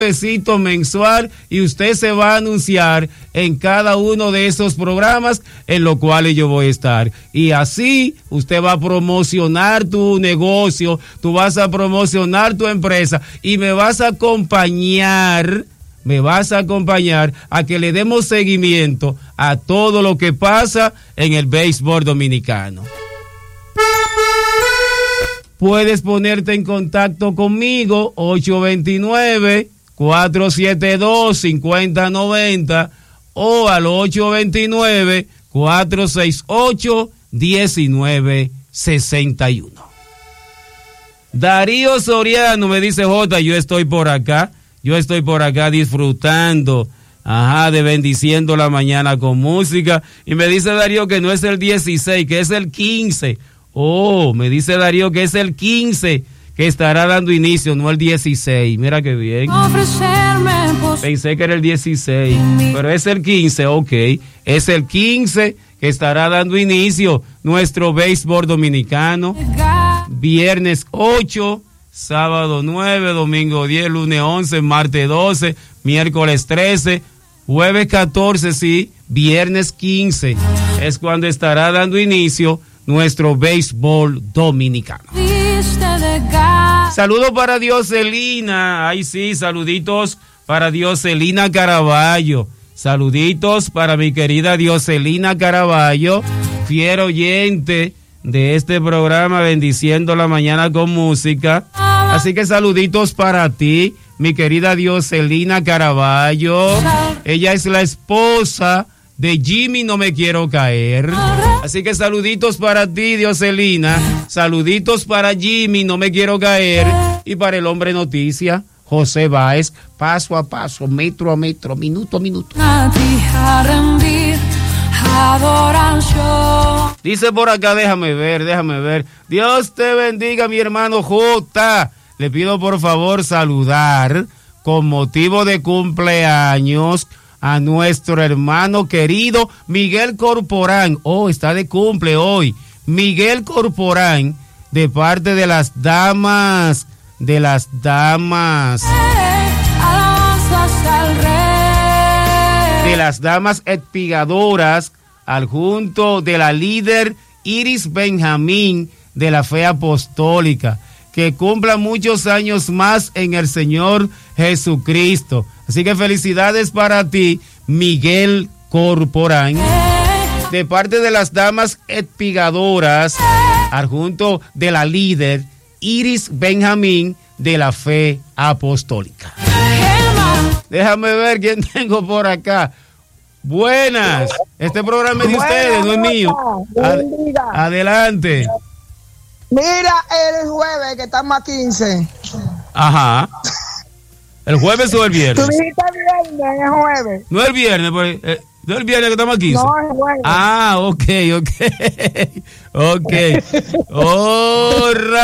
pesito mensual y usted se va a anunciar en cada uno de esos programas en los cuales yo voy a estar. Y así usted va a promocionar tu negocio, tú vas a promocionar tu empresa y me vas a acompañar a que le demos seguimiento a todo lo que pasa en el béisbol dominicano. Puedes ponerte en contacto conmigo, 829-472-5090 o al 829-468-1961. Darío Soriano me dice, Jota, yo estoy por acá disfrutando, de bendiciendo la mañana con música. Y me dice Darío que no es el 16, que es el 15. Me dice Darío que es el 15 que estará dando inicio, no el 16. Mira qué bien. Pensé que era el 16, pero es el 15, ok. Es el 15 que estará dando inicio nuestro béisbol dominicano. Viernes 8, sábado 9, domingo 10, lunes 11, martes 12, miércoles 13, jueves 14, sí, viernes 15. Es cuando estará dando inicio nuestro béisbol dominicano. Saludos para Dioselina. Ay, sí, saluditos para Dioselina Caraballo. Saluditos para mi querida Dioselina Caraballo, fiel oyente de este programa Bendiciendo la Mañana con Música. Así que saluditos para ti, mi querida Dioselina Caraballo. Ella es la esposa de Jimmy No Me Quiero Caer. Así que saluditos para ti, Dioselina. Saluditos para Jimmy No Me Quiero Caer. Y para el hombre noticia, José Báez, paso a paso, metro a metro, minuto a minuto. Dice por acá, déjame ver. Dios te bendiga, mi hermano J. Le pido por favor saludar con motivo de cumpleaños a nuestro hermano querido Miguel Corporán. Está de cumple hoy. Miguel Corporán, de parte de las damas. Espigadoras, al junto de la líder Iris Benjamín de la Fe Apostólica. Que cumpla muchos años más en el Señor Jesucristo. Así que felicidades para ti, Miguel Corporán. De parte de las damas espigadoras, al junto de la líder Iris Benjamín de la Fe Apostólica. Déjame ver quién tengo por acá. Buenas. Este programa es de ustedes, no es mío. Adelante. Mira, el jueves que estamos a 15. Ajá. ¿El jueves o el viernes? Tú dijiste viernes, el jueves. No el viernes, pues. ¿No el viernes que estamos a 15? No, el jueves. Ok.